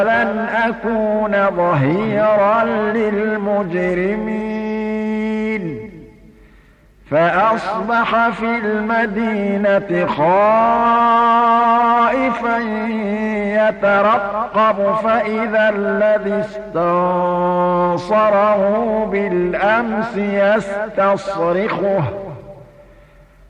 ولن أكون ظهيرا للمجرمين فأصبح في المدينة خائفا يترقب فإذا الذي استنصره بالأمس يستصرخه